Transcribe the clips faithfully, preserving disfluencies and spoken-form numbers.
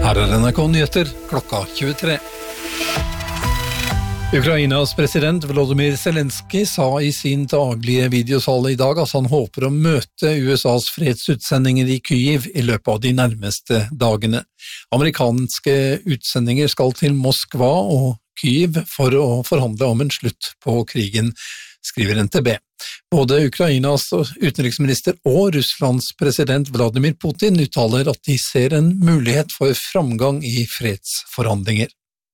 Her er N R K Nyheter, klokka tjuetre. Ukrainas president Volodymyr Zelenskyj sa i sin daglige videosale i dag at han håper å møte U S A's fredsutsendinger i Kyiv i løpet av de nærmeste dagene. Amerikanske utsendinger skal til Moskva og Kyiv for å forhandle om en slutt på krigen, skriver N T B. Både Ukrainas utenriksminister og Russlands president Vladimir Putin uttaler at de ser en mulighet for framgang i fredsforhandlinger.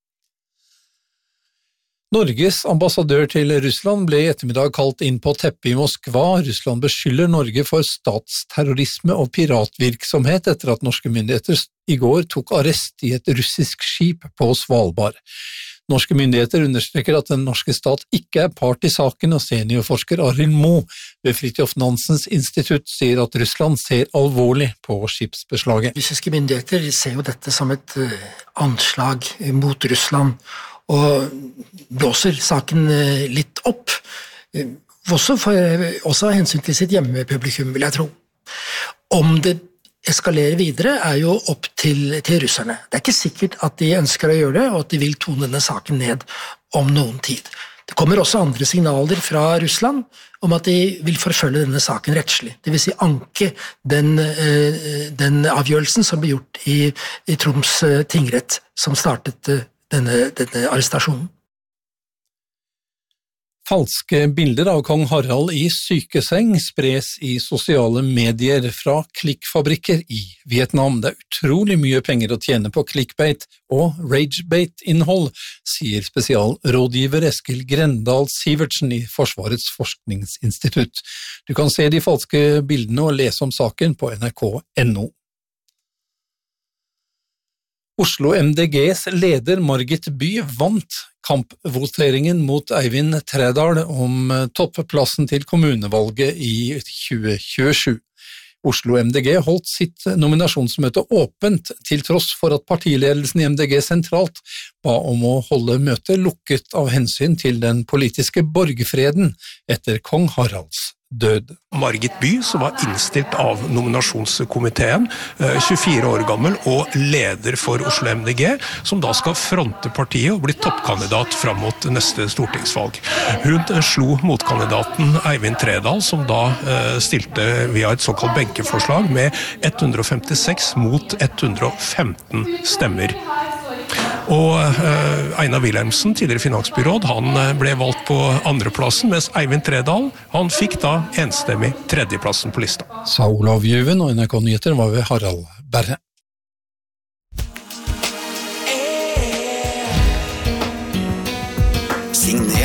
Norges ambassadør til Russland ble i ettermiddag kalt inn på teppet i Moskva. Russland beskylder Norge for statsterrorisme og piratvirksomhet etter at norske myndigheter i går tok arrest i et russisk skip på Svalbard. Norske myndigheter understreker at den norske stat ikke er part i saken, og seniorforsker Arild Moe ved Fridtjof Nansens institutt sier at Russland ser alvorlig på skipsbeslaget. Russiske myndigheter ser jo dette som et anslag mot Russland, og blåser saken litt opp, også, for, også av hensyn til sitt hjemmepublikum, vil jeg tro. Om det eskalerer videre er jo opp til, til russerne. Det er ikke sikkert at de ønsker å gjøre det, og at de vil tone denne saken ned om noen tid. Det kommer også andre signaler fra Russland om at de vil forfølge denne saken rettslig. Det vil si anke den, den avgjørelsen som ble gjort i, i Troms tingrett, som startet denne, denne arrestasjonen. Falske bilder av kong Harald i sykeseng spres i sosiale medier fra klikkfabrikker i Vietnam. Det er utrolig mye penger å tjene på clickbait og ragebait-innhold, sier spesialrådgiver Eskil Grendal Sivertsen i Forsvarets forskningsinstitutt. Du kan se de falske bildene og lese om saken på N R K punktum N O. Oslo M D G's leder Margit By vant kampvoteringen mot Eivind Trædal om toppplassen til kommunevalget i tjue tjuesju. Oslo M D G holdt sitt nominasjonsmøte åpent til tross for at partiledelsen i M D G sentralt ba om å holde møtet lukket av hensyn til den politiske borgerfreden etter kong Haralds død. Margit By, som var innstilt av nominasjonskomiteen, tjuefire år gammel og leder for Oslo M D G, som da skal fronte partiet og bli toppkandidat fram mot neste stortingsvalg. Hun slo motkandidaten Eivind Trædal, som da stilte via et såkalt benkeforslag med ett hundre og femtiseks mot ett hundre og femten stemmer. Og uh, Einar Wilhelmsen, tidligere finansbyråd, han ble valgt på andreplassen, mens Eivind Trædal, han fikk da enstemmig tredjeplassen på lista. Sa Olav Juven, og N R K Nyheter var ved Harald Berre.